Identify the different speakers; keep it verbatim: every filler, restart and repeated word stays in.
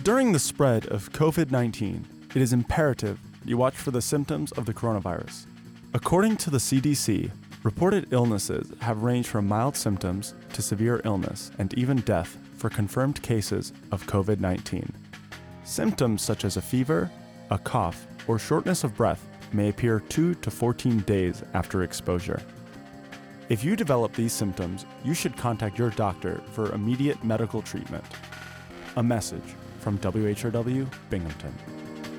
Speaker 1: During the spread of COVID nineteen, it is imperative you watch for the symptoms of the coronavirus. According to the C D C, reported illnesses have ranged from mild symptoms to severe illness and even death for confirmed cases of COVID nineteen. Symptoms such as a fever, a cough, or shortness of breath may appear two to fourteen days after exposure. If you develop these symptoms, you should contact your doctor for immediate medical treatment. A message from W H R W Binghamton.